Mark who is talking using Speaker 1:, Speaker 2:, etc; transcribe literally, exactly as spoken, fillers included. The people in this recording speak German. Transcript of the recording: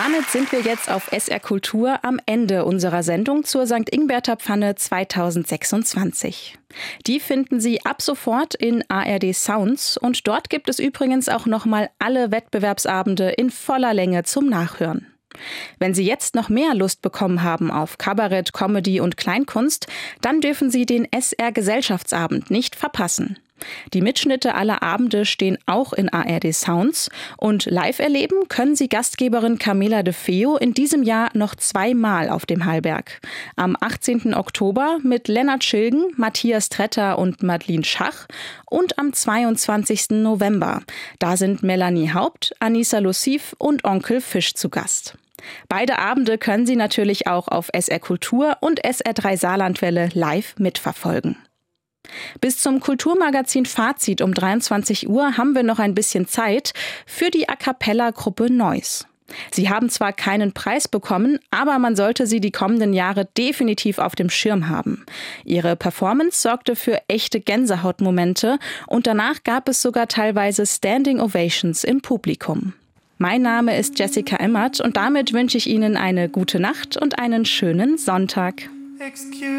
Speaker 1: damit sind wir jetzt auf S R Kultur am Ende unserer Sendung zur Sankt Ingbert Pfanne zweitausendsechsundzwanzig. Die finden Sie ab sofort in A R D Sounds und dort gibt es übrigens auch nochmal alle Wettbewerbsabende in voller Länge zum Nachhören. Wenn Sie jetzt noch mehr Lust bekommen haben auf Kabarett, Comedy und Kleinkunst, dann dürfen Sie den S R Gesellschaftsabend nicht verpassen. Die Mitschnitte aller Abende stehen auch in A R D Sounds und live erleben können Sie Gastgeberin Camilla de Feo in diesem Jahr noch zweimal auf dem Hallberg. Am achtzehnten Oktober mit Lennart Schilgen, Matthias Tretter und Madeleine Schach und am zweiundzwanzigsten November. Da sind Melanie Haupt, Anissa Lussiv und Onkel Fisch zu Gast. Beide Abende können Sie natürlich auch auf S R Kultur und S R drei Saarlandwelle live mitverfolgen. Bis zum Kulturmagazin Fazit um dreiundzwanzig Uhr haben wir noch ein bisschen Zeit für die A-cappella-Gruppe Neuss. Sie haben zwar keinen Preis bekommen, aber man sollte sie die kommenden Jahre definitiv auf dem Schirm haben. Ihre Performance sorgte für echte Gänsehautmomente und danach gab es sogar teilweise Standing Ovations im Publikum. Mein Name ist Jessica Emmert und damit wünsche ich Ihnen eine gute Nacht und einen schönen Sonntag. Excuse